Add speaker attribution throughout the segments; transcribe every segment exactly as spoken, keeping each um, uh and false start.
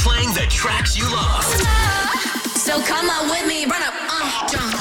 Speaker 1: playing the tracks you love.
Speaker 2: So come on with me, run up, uh, jump.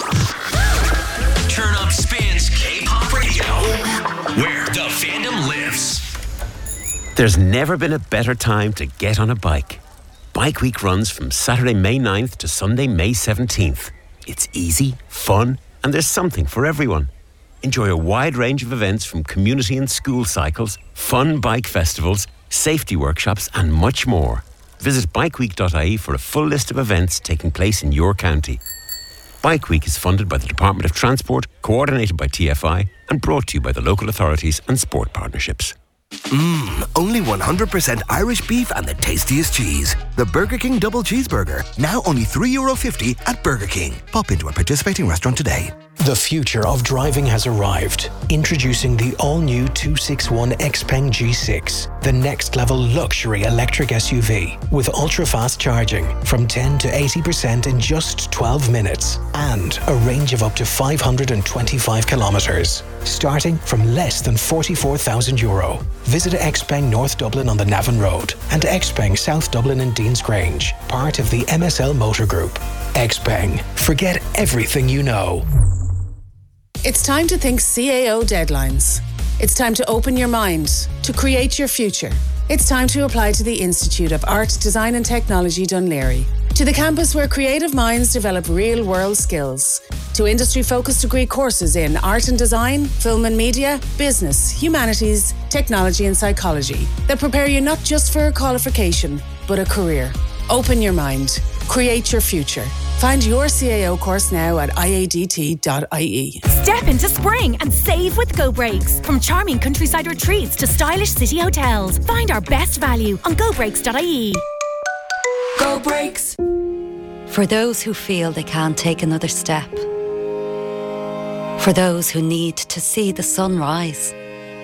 Speaker 1: Turn Up Spins K-pop Radio, where the fandom lives.
Speaker 3: There's never been a better time to get on a bike. Bike Week runs from Saturday, May ninth to Sunday, May seventeenth. It's easy, fun, and there's something for everyone. Enjoy a wide range of events from community and school cycles, fun bike festivals, safety workshops, and much more. Visit bikeweek dot I E for a full list of events taking place in your county. Bike Week is funded by the Department of Transport, coordinated by T F I, and brought to you by the local authorities and sport partnerships.
Speaker 4: Mmm, only one hundred percent Irish beef and the tastiest cheese. The Burger King Double Cheeseburger, now only three euro fifty at Burger King. Pop into a participating restaurant today.
Speaker 5: The future of driving has arrived. Introducing the all-new two sixty-one Xpeng G six, the next-level luxury electric S U V with ultra-fast charging from ten to eighty percent in just twelve minutes and a range of up to five hundred twenty-five kilometres, starting from less than forty-four thousand euro. Visit Xpeng North Dublin on the Navan Road and Xpeng South Dublin in Dean's Grange, part of the M S L Motor Group. Xpeng. Forget everything you know.
Speaker 6: It's time to think C A O deadlines. It's time to open your mind, to create your future. It's time to apply to the Institute of Art, Design and Technology Dún Laoghaire, to the campus where creative minds develop real-world skills, to industry-focused degree courses in art and design, film and media, business, humanities, technology and psychology that prepare you not just for a qualification, but a career. Open your mind. Create your future. Find your C A O course now at I A D T dot I E.
Speaker 7: Step into spring and save with Go Breaks. From charming countryside retreats to stylish city hotels, find our best value on go breaks dot I E.
Speaker 2: Go Breaks.
Speaker 8: For those who feel they can't take another step. For those who need to see the sun rise.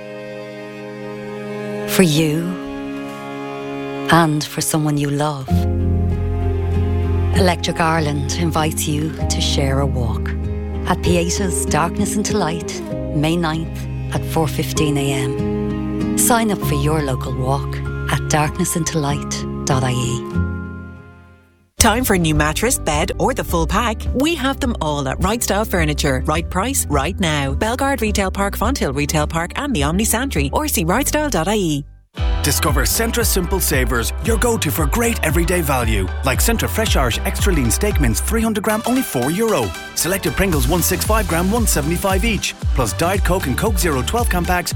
Speaker 8: For you and for someone you love. Electric Ireland invites you to share a walk at Pieta's Darkness into Light, May ninth at four fifteen a m. Sign up for your local walk at darkness into light dot I E.
Speaker 9: Time for a new mattress, bed or the full pack? We have them all at Right Style Furniture. Right price, right now. Belgard Retail Park, Fonthill Retail Park and the Omni Santry, or see right style dot I E.
Speaker 10: Discover Centra Simple Savers, your go-to for great everyday value. Like Centra Fresh Irish Extra Lean Steak Mince three hundred gram, only four euro. Selected Pringles one sixty-five gram, one seventy-five each. Plus Diet Coke and Coke Zero twelve can packs,